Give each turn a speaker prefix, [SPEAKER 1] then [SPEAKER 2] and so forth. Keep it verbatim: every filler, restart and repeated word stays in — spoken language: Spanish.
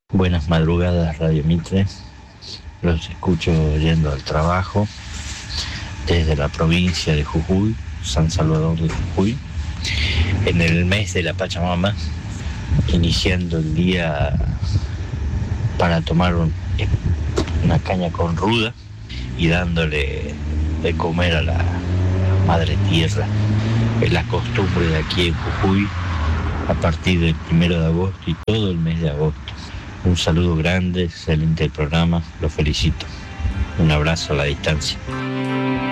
[SPEAKER 1] Buenas madrugadas, Radio Mitre. Los escucho yendo al trabajo desde la provincia de Jujuy, San Salvador de Jujuy, en el mes de la Pachamama, iniciando el día para tomar un, una caña con ruda y dándole de comer a la madre tierra. Es la costumbre de aquí en Jujuy a partir del primero de agosto y todo el mes de agosto. Un saludo grande, excelente programa, lo felicito. Un abrazo a la distancia.